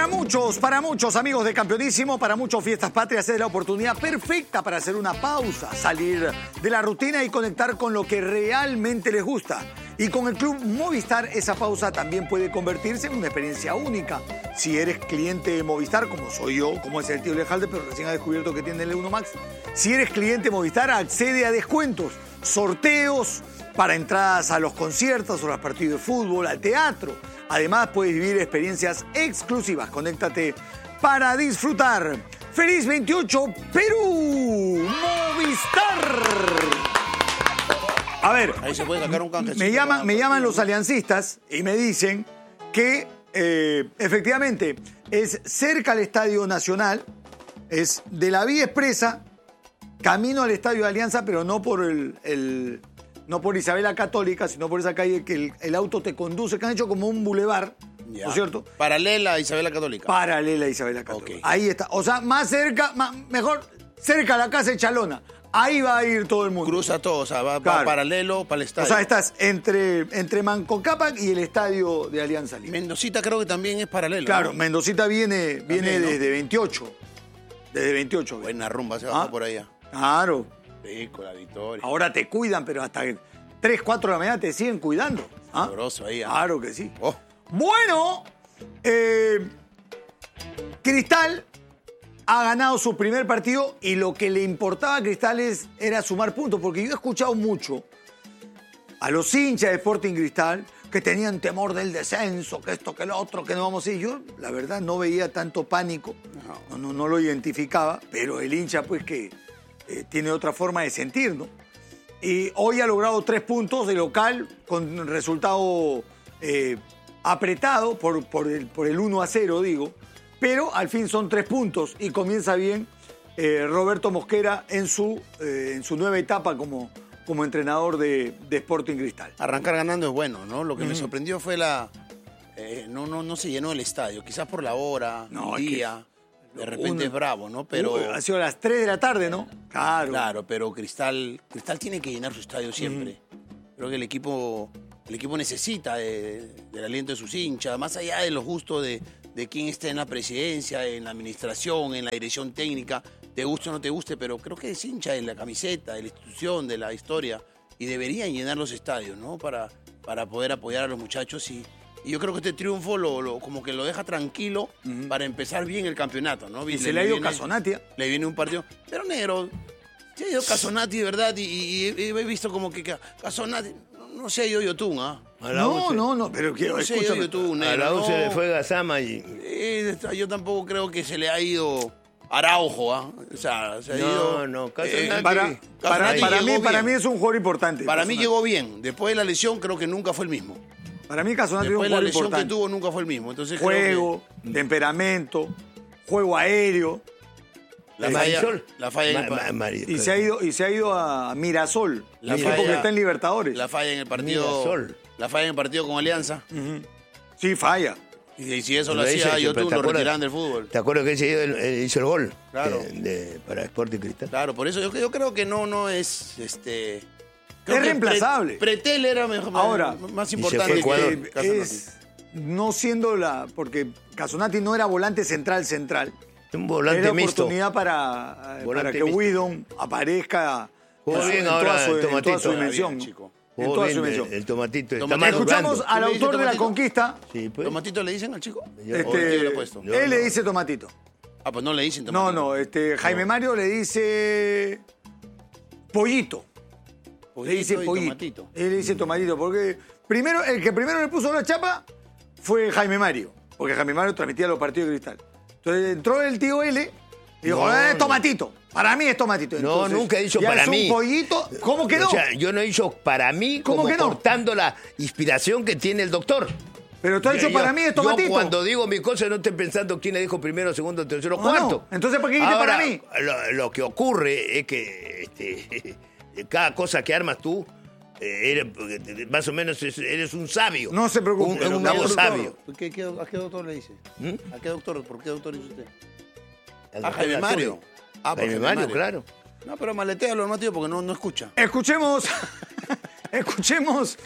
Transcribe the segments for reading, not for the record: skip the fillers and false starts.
Para muchos amigos de Campeonísimo, para muchos Fiestas Patrias es la oportunidad perfecta para hacer una pausa, salir de la rutina y conectar con lo que realmente les gusta. Y con el Club Movistar esa pausa también puede convertirse en una experiencia única. Si eres cliente de Movistar, como soy yo, como es el tío Lejalde, pero recién ha descubierto que tiene el Uno Max. Si eres cliente Movistar, accede a descuentos, sorteos para entradas a los conciertos o a los partidos de fútbol, al teatro. Además, puedes vivir experiencias exclusivas. Conéctate para disfrutar. ¡Feliz 28 Perú! ¡Movistar! A ver, ahí se puede sacar un canjecito. me llaman los aliancistas y me dicen que efectivamente es cerca al Estadio Nacional, es de la Vía Expresa, camino al Estadio de Alianza, pero no por no por Isabela Católica, sino por esa calle que el auto te conduce, que han hecho como un bulevar, ¿no es cierto? Paralela a Isabela Católica. Paralela a Isabela Católica. Okay. Ahí está. O sea, más cerca, mejor cerca a la casa de Chalona. Ahí va a ir todo el mundo. Cruza todo, o sea, va paralelo para el estadio. O sea, estás entre Manco Cápac y el estadio de Alianza Lima. Mendocita creo que también es paralelo. Claro, ¿no? Mendocita viene también, ¿no? desde 28. Desde 28. Buena rumba se baja por allá. Claro. Rico, la Victoria. Ahora te cuidan, pero hasta 3, 4 de la mañana te siguen cuidando. Sabroso ahí. Claro que sí. Oh. Bueno, Cristal ha ganado su primer partido y lo que le importaba a Cristal era sumar puntos, porque yo he escuchado mucho a los hinchas de Sporting Cristal que tenían temor del descenso, que esto, que lo otro, que no vamos a ir. Yo, la verdad, no veía tanto pánico, no lo identificaba, pero el hincha, pues, que tiene otra forma de sentir, ¿no? Y hoy ha logrado 3 puntos de local con resultado apretado por el 1-0, digo. Pero al fin son 3 puntos y comienza bien Roberto Mosquera en su nueva etapa como entrenador de Sporting Cristal. Arrancar ganando es bueno, ¿no? Lo que me sorprendió fue no se llenó el estadio, quizás por la hora, el día. De repente es bravo, ¿no? Pero ha sido a las 3 de la tarde, ¿no? Claro. Claro, pero Cristal tiene que llenar su estadio siempre. Creo que el equipo necesita del aliento de sus hinchas, más allá de los gustos de quién está en la presidencia, en la administración, en la dirección técnica, te guste o no te guste, pero creo que es hincha de la camiseta, de la institución, de la historia, y deberían llenar los estadios, ¿no? Para poder apoyar a los muchachos y yo creo que este triunfo como que lo deja tranquilo para empezar bien el campeonato, ¿no? Y se le ha ido Casonati. Le viene un partido. Pero negro, se ha ido Casonati de verdad y he visto como que Casonati no se ha ido Yotun, ¿ah? No, pero quiero escuchar. A la U se le fue Gazama y... yo tampoco creo que se le ha ido Araujo, ¿ah? O sea, se ha ido... No, Casonati... Para mí es un jugador importante. Para mí llegó bien. Después de la lesión creo que nunca fue el mismo. Para mí Casonati es un jugador jugador importante. Después de la lesión importante. que tuvo nunca fue el mismo. Entonces, juego, temperamento, juego aéreo. La falla en el y se ha ido a Mirasol, el equipo que está en Libertadores. La falla en el partido. Mirasol. La falla en el partido con Alianza. Sí, falla. Y si eso lo hacía Yotun, lo retiraban del fútbol. ¿Te acuerdas que ese hizo el gol? Claro. Para Sporting Cristal. Claro, por eso yo creo que no es es reemplazable. Pretel era más importante que Casonati. No siendo porque Casonati no era volante central. Un volante era mixto. Oportunidad para que Widom aparezca en toda su dimensión. En toda su dimensión. El Tomatito. Escuchamos al autor de la conquista. Sí, pues. ¿Tomatito le dicen al chico? Él le dice Tomatito. Ah, pues no le dicen Tomatito. No, Jaime Mario le dice Pollito. Le dice Pollito. Él le dice Tomatito, porque el que primero le puso la chapa fue Jaime Mario, porque Jaime Mario transmitía los partidos de Cristal. Entonces entró el tío L y dijo, Tomatito. Para mí es Tomatito. Entonces, no, nunca he dicho para mí. Es un pollito. ¿Cómo quedó? O sea, yo no he dicho para mí como cortando la inspiración que tiene el doctor. Pero tú has dicho para mí es Tomatito. Yo cuando digo mi cosa no estoy pensando quién le dijo primero, segundo, tercero, cuarto. No. Entonces, ¿por qué dijiste para mí? Lo que ocurre es que cada cosa que armas tú, más o menos eres un sabio. No se preocupe. Un nuevo sabio. ¿A qué doctor le dice? ¿A qué doctor? ¿Por qué doctor dice usted? A Jaime Mario. Jaime Mario, claro. No, pero maletéalo, no, tío, porque no escucha. Escuchemos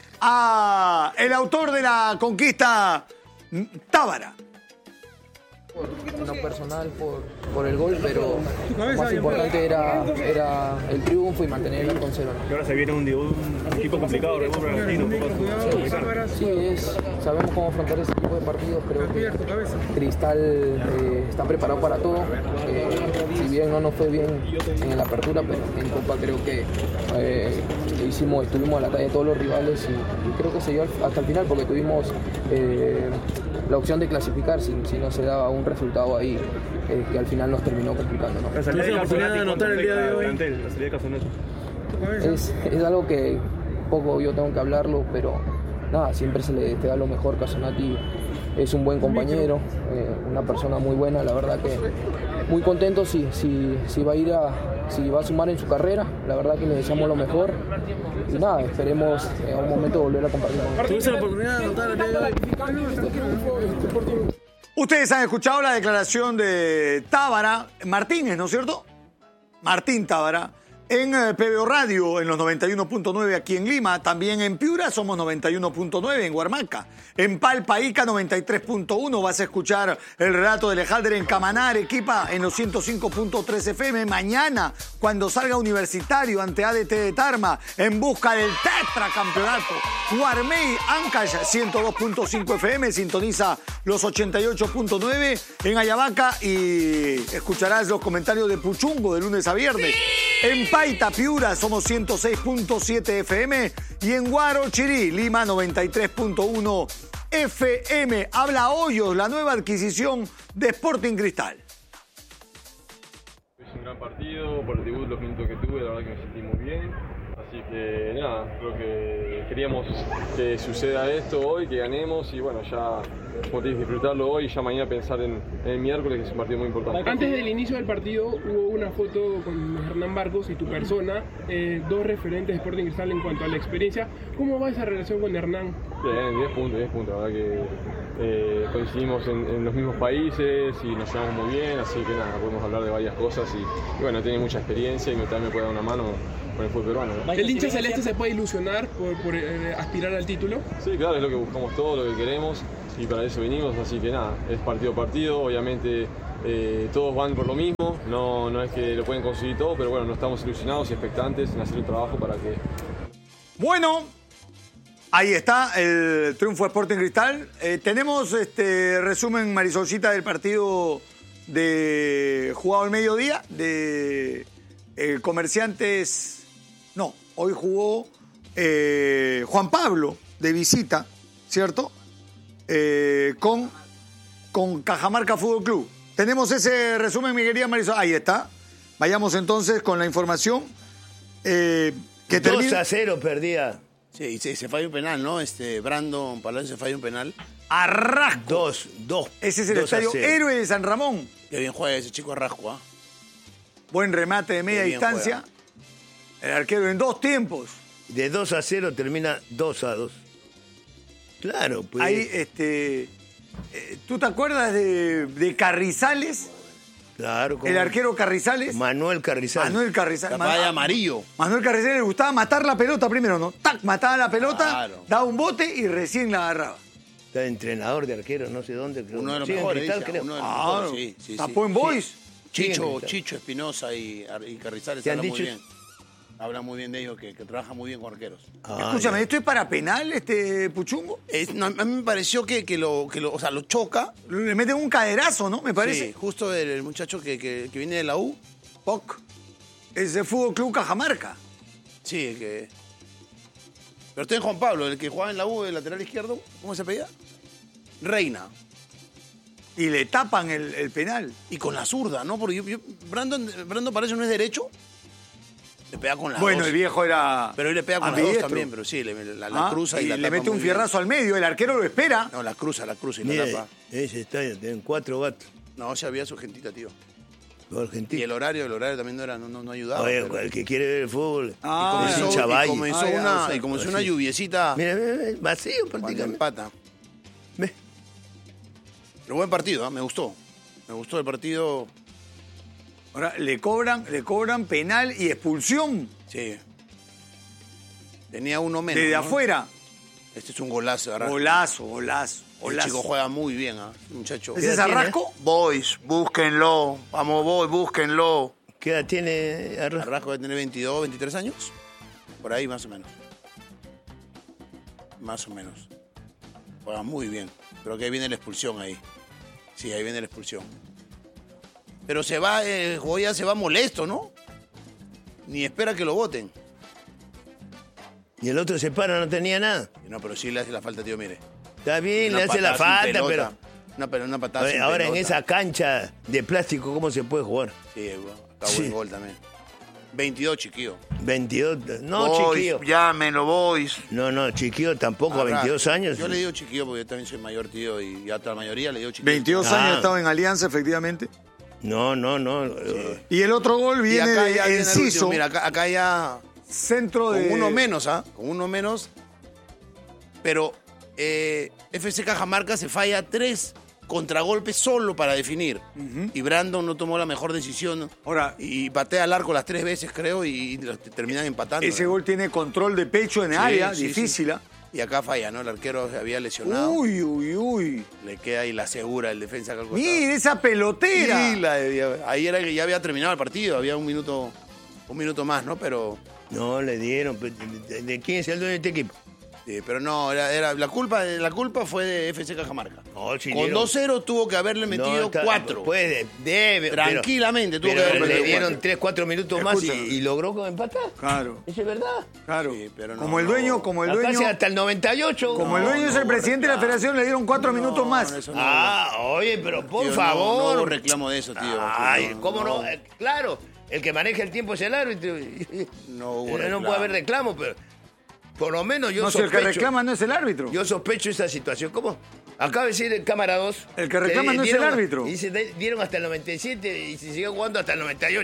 a el autor de la conquista, Tábara. En lo personal por el gol, pero lo más importante era el triunfo y mantener el arco en cero. Y ahora se viene un equipo complicado, Red Bull Bragantino. Sí, sabemos cómo afrontar ese tipo de partidos. Creo que Cristal está preparado para todo. Si bien no nos fue bien en la apertura, pero en Copa creo que estuvimos a la talla de todos los rivales y creo que se dio hasta el final porque tuvimos la opción de clasificar si no se daba un resultado ahí que al final nos terminó complicando, ¿no? La salida de oportunidad de anotar el día de hoy. La salida de Casoneto. Es algo que poco yo tengo que hablarlo, pero nada, siempre se le da lo mejor. Casonati es un buen compañero, una persona muy buena, la verdad que muy contento si va a sumar en su carrera, la verdad que le deseamos lo mejor y nada, esperemos en algún momento volver a compartir con él. ¿Tuviste la oportunidad de anotar el día de hoy? Ustedes han escuchado la declaración de Tábara Martínez, ¿no es cierto? Martín Tábara, en PBO Radio, en los 91.9 aquí en Lima, también en Piura somos 91.9 en Huarmaca, en Palpaíca 93.1 vas a escuchar el relato de Alejandro en Camaná, Arequipa en los 105.3 FM, mañana cuando salga Universitario ante ADT de Tarma en busca del tetracampeonato, Guarmey Ancash 102.5 FM, sintoniza los 88.9 en Ayabaca y escucharás los comentarios de Puchungo de lunes a viernes. En Paita, Piura, somos 106.7 FM y en Huarochirí, Lima, 93.1 FM. Habla Hoyos, la nueva adquisición de Sporting Cristal. Es un gran partido, por el debut, los minutos que tuve, la verdad que me sentí muy bien. Así que nada, creo que queríamos que suceda esto hoy, que ganemos y bueno, ya podéis disfrutarlo hoy y ya mañana pensar en el miércoles, que es un partido muy importante. Antes del inicio del partido hubo una foto con Hernán Barcos y tu persona, dos referentes de Sporting Cristal en cuanto a la experiencia. ¿Cómo va esa relación con Hernán? Bien, 10 puntos, la verdad que coincidimos en los mismos países y nos llevamos muy bien, así que nada, podemos hablar de varias cosas y bueno, tiene mucha experiencia y también me puede dar una mano con el fútbol peruano, ¿no? ¿El hincha celeste se puede ilusionar por aspirar al título? Sí, claro, es lo que buscamos todos, lo que queremos y para eso venimos, así que nada, es partido a partido, obviamente todos van por lo mismo, no es que lo pueden conseguir todo, pero bueno, no estamos ilusionados y expectantes en hacer un trabajo para que... Bueno, ahí está el triunfo de Sporting Cristal. Tenemos resumen, Marisolcita, del partido de jugado al mediodía de Comerciantes. No, hoy jugó Juan Pablo de visita, ¿cierto? Con Cajamarca Fútbol Club. Tenemos ese resumen, mi querida Marisol. Ahí está. Vayamos entonces con la información. Que 2-0 perdía. Sí, se falla un penal, ¿no? Brandon Palacio se falla un penal. Arrasco. 2. Ese es el estadio Héroe de San Ramón. Qué bien juega ese chico Arrasco, ¿ah? Buen remate de media distancia. El arquero en 2 tiempos. De 2-0 termina 2-2. Claro, pues. Ahí, ¿tú te acuerdas de Carrizales? Claro. El arquero Carrizales. Manuel Carrizales. Capaz amarillo. Manuel Carrizales le gustaba matar la pelota primero, ¿no? Tac, mataba la pelota, claro, daba un bote y recién la agarraba. Está entrenador de arqueros, no sé dónde. Creo. Uno de los Sí, mejores, Cristal, dice, creo. uno de los mejores, sí. Tapó en Boys. Chicho Espinosa y Carrizales ¿Te han hablan muy dicho? bien. Hablan muy bien de ellos, que trabajan muy bien con arqueros. Escúchame, ¿esto es para penal, Puchungo? A mí me pareció que lo choca. Le meten un caderazo, ¿no? Me parece. Sí, justo el muchacho que viene de la U. POC. Es de Fútbol Club Cajamarca. Sí, Pero está en Juan Pablo, el que jugaba en la U, el lateral izquierdo. ¿Cómo se pedía? Reina. Y le tapan el penal. Y con la zurda, ¿no? Porque Brandon parece no es derecho. Le pega con la Bueno, dos. el viejo era. Pero él le pega con las dos también, pero sí, la cruza y la tapa. Le mete un muy fierrazo bien. al medio, el arquero lo espera. No, la cruza y Mira, la tapa. ese estadio tienen 4 gatos. No, ya había su gentita, tío. Los argentinos. Y el horario también no ayudaba. Oye, pero... el que quiere ver el fútbol. Y comenzó una lluviecita. Mira, vacío Cuando prácticamente. empata. Ve. Pero buen partido, me gustó. Me gustó el partido. Ahora, le cobran penal y expulsión. Sí. Tenía uno menos. Desde ¿no? afuera. Este es un golazo, ¿verdad? Golazo. El chico juega muy bien, muchacho. ¿Ese es Arrasco? Boys, búsquenlo. Vamos, Boys, búsquenlo. ¿Qué edad tiene Arrasco? Arrasco debe tener 22, 23 años. Por ahí más o menos. Más o menos. Juega muy bien. Creo que ahí viene la expulsión ahí. Sí, ahí viene la expulsión. Pero se va, Goya se va molesto, ¿no? Ni espera que lo voten. Y el otro se para, no tenía nada. No, pero sí le hace la falta, tío, mire. Está bien, Una le hace la patada sin falta, pelota. pero... Una patada sin Ahora en pelota. esa cancha de plástico, ¿cómo se puede jugar? Sí, está Sí. buen gol también. 22, chiquillo. 22... No, Boys, chiquillo. llámenlo, Boys. No, chiquillo tampoco, a 22 años. Yo le digo chiquillo porque yo también soy mayor, tío, y a la mayoría le digo chiquillo. 22 años estaba en Alianza, efectivamente. No. Y el otro gol Y viene acá de ya viene el Enciso, último. Mira, acá ya... centro de... Con uno menos, Con uno menos. Pero FC Cajamarca se falla 3 contragolpes solo para definir. Y Brandon no tomó la mejor decisión. Ahora, y patea al arco las 3 veces, creo, y terminan empatando. ese gol tiene control de pecho en el Sí, área, sí, difícil. sí. ¿Ah? Y acá falla, ¿no? El arquero se había lesionado. Uy. Le queda ahí la segura, el defensa acá al costado. Mira esa pelotera. Sí, ahí era que ya había terminado el partido, había un minuto más, ¿no? Pero No, le dieron. ¿De quién es el dueño de este equipo? pero no, era la culpa fue de FC Cajamarca. No, sí Con dieron. 2-0 tuvo que haberle metido 4. Puede, debe. Tranquilamente tuvo pero que haberle le metido dieron 4. 3-4 minutos más Escúchame. y logró empatar. Claro, ¿Eso es verdad? claro. Sí, pero no, como el dueño, Acá sí, hasta el 98. como el dueño es el presidente de la federación, le dieron 4 minutos más. Eso no, Oye, pero por tío, favor. No hubo reclamo de eso, tío. Ay, No, ¿cómo no? Claro, el que maneja el tiempo es el árbitro. No hubo No reclamo. puede haber reclamo, pero por lo menos yo No, si el sospecho. que reclama no es el árbitro. Yo sospecho esa situación. ¿Cómo? Acaba de decir el cámara 2. El que reclama no es el árbitro. Y dieron hasta el 97 y se siguió jugando hasta el 98.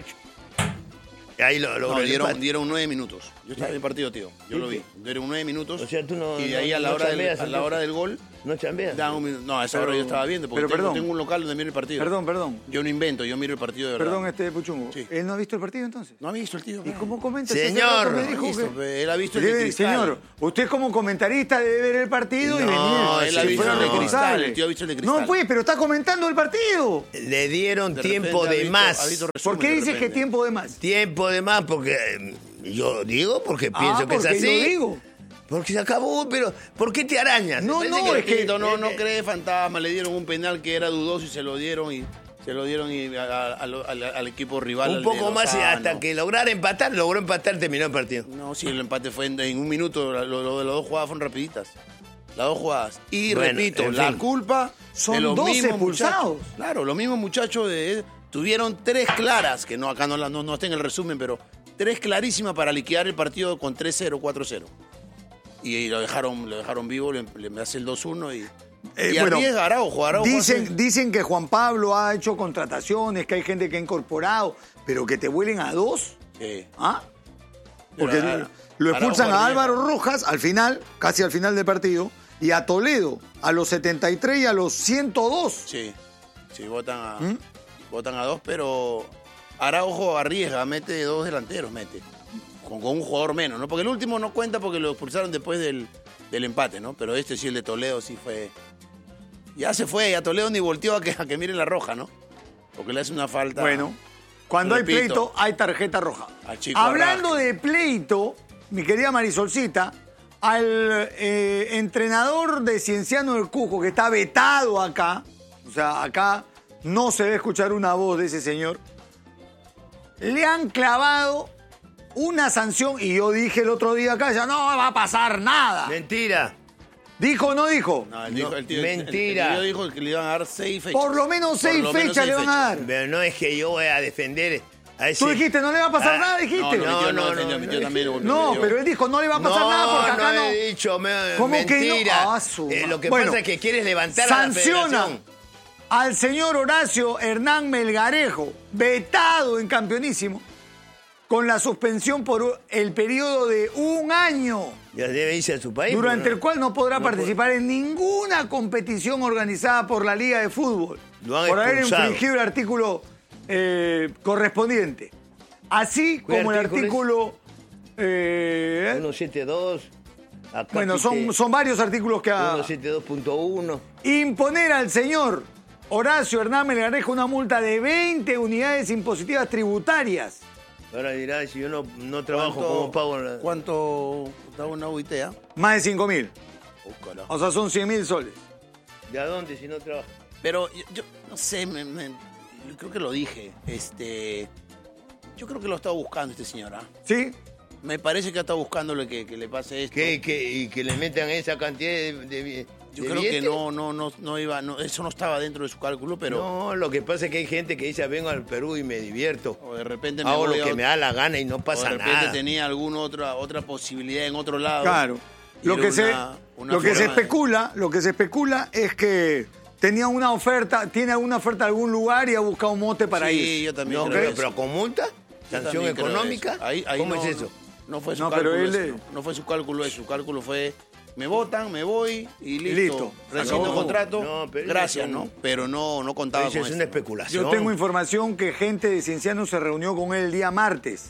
Y ahí lo No, el empate. dieron 9 minutos. Yo estaba en el partido, tío. Yo lo vi. Dieron 9 minutos. O sea, tú no- Y de ahí no- a la no hora chambeas, a la hora del gol, ¿No chambeas? dan un minuto. No, a esa hora yo estaba viendo, porque pero perdón. tengo un local donde miro el partido. Perdón. Yo no invento, yo miro el partido de verdad. Perdón, Puchungo. Sí. ¿Él no ha visto el partido entonces? No ha visto el tío. ¿Y cómo comenta? Señor, Si hace rato me no ha dijo visto, que- él ha visto el de Cristal. Señor, usted como comentarista debe ver el partido y No, venir. él ha Si visto fuera el de Cristal, responsable. el tío ha visto el de Cristal. No, pues, pero está comentando el partido. Le dieron De tiempo repente ha de visto- más. ha visto ¿Por resumen qué de dices que repente. tiempo de más? Tiempo de más porque yo digo porque pienso que es porque así. yo digo. Porque se acabó, pero ¿por qué te arañas? No, Parece no, es que- Tito no cree fantasma, le dieron un penal que era dudoso y se lo dieron al equipo rival. un al poco de más y Lozano. hasta que logró empatar, terminó el partido. No, sí, el empate fue en un minuto, lo de las 2 jugadas fueron rapiditas. Las 2 jugadas. Y Bueno, repito, en la fin. culpa Son de los 12 mismos expulsados. muchachos. Claro, los mismos muchachos tuvieron 3 claras, que no acá no está en el resumen, pero 3 clarísimas para liquidar el partido con 3-0, 4-0. Y lo dejaron vivo, le hace el 2-1 y Bueno, arriesga Araujo. Dicen que Juan Pablo ha hecho contrataciones, que hay gente que ha incorporado, pero que te vuelen a 2. Sí. ¿Ah? Porque Pero, lo expulsan Araujo a Álvaro Rojas al final, casi al final del partido, y a Toledo a los 73 y a los 102. Sí, votan a 2, pero Araujo arriesga, mete 2 delanteros, con un jugador menos, ¿no? Porque el último no cuenta porque lo expulsaron después del empate, ¿no? Pero sí, el de Toledo, sí fue... Ya se fue, a Toledo ni volteó a que miren la roja, ¿no? Porque le hace una falta... Bueno, cuando Repito. hay pleito, hay tarjeta roja. Al chico Hablando Arrasque. de pleito, mi querida Marisolcita, al entrenador de Cienciano del Cusco, que está vetado acá, o sea, acá no se debe escuchar una voz de ese señor, le han clavado una sanción, y yo dije el otro día acá, ya no va a pasar nada. Mentira. ¿Dijo o no dijo? No, mentira. El tío dijo que le iban a dar 6 fechas. Por lo menos 6 Por lo menos fechas le 6 van a dar. Pero no es que yo voy a defender a ese... Tú dijiste, no le va a pasar nada, dijiste. No, Pero él dijo, no le va a pasar nada porque acá no. he dicho, ¿Cómo que no? mentira. Ah, su madre. Lo que Bueno, pasa es que quieres levantar a la sanciona federación. al señor Horacio Hernán Melgarejo, vetado en Campeonísimo, con la suspensión por el periodo de 1 año, Ya debe irse a su país. durante ¿no? el cual no podrá participar en ninguna competición organizada por la Liga de Fútbol, Lo han por haber expulsado. infringido el artículo correspondiente. Así ¿Qué como el artículo artículo... 172. Acá Bueno, quité son varios artículos que 172.1. Imponer al señor Horacio Hernán Melgarejo una multa de 20 unidades impositivas tributarias. Ahora dirá, si yo no trabajo, ¿cómo pago? ¿Cuánto da una UIT? Más de 5.000. Oh, carajo. O sea, son 100.000 soles. ¿De a dónde si no trabajo? Pero yo no sé, yo creo que lo dije. Yo creo que lo estaba buscando este señor, ¿ah? ¿Sí? Me parece que está buscando que le pase esto. ¿Y que le metan esa cantidad de Yo de creo billetes? que no iba, eso no estaba dentro de su cálculo, pero No, lo que pasa es que hay gente que dice, vengo al Perú y me divierto. o de repente me Hago voy lo a que me da la gana y no o pasa de repente nada. tenía alguna otra posibilidad en otro lado. Claro. Y Lo era que se forma especula es que tiene alguna oferta de algún lugar y ha buscado un mote para sí, ir. yo también No, creo eso. pero con multa, Yo sanción también creo económica. eso. Ahí ¿Cómo no, es eso? No fue su No, pero cálculo. él No fue su cálculo eso. Su cálculo fue: me votan, me voy y listo. listo. Rescindo Acabó. contrato. No, pero gracias, eso- ¿no? Pero no contaba Eso con es eso. una especulación. Yo tengo información que gente de Cienciano se reunió con él el día martes.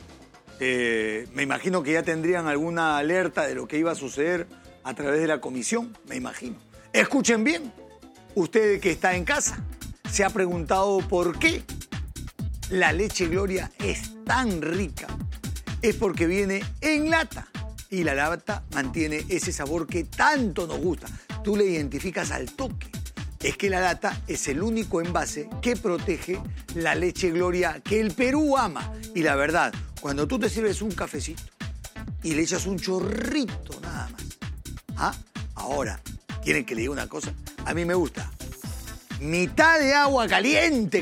Me imagino que ya tendrían alguna alerta de lo que iba a suceder a través de la comisión, me imagino. Escuchen bien, usted que está en casa se ha preguntado por qué la leche Gloria es tan rica. Es porque viene en lata y la lata mantiene ese sabor que tanto nos gusta. Tú le identificas al toque. Es que la lata es el único envase que protege la leche Gloria que el Perú ama. Y la verdad, cuando tú te sirves un cafecito y le echas un chorrito nada más. ¿Ah? Ahora, ¿quieren que le diga una cosa? A mí me gusta mitad de agua caliente,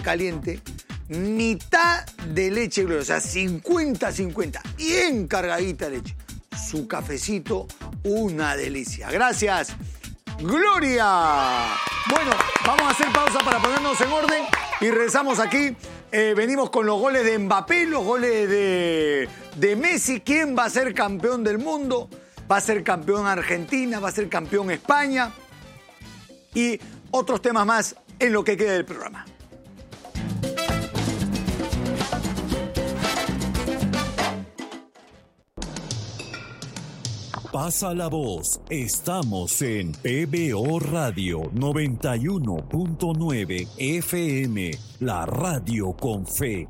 mitad de leche Gloria, o sea, 50-50, bien cargadita leche. Su cafecito, una delicia. Gracias, Gloria. Bueno, vamos a hacer pausa para ponernos en orden y regresamos aquí. Venimos con los goles de Mbappé, los goles de Messi. ¿Quién va a ser campeón del mundo? ¿Va a ser campeón Argentina? ¿Va a ser campeón España? Y otros temas más en lo que queda del programa. Pasa la voz. Estamos en PBO Radio 91.9 FM, la radio con fe.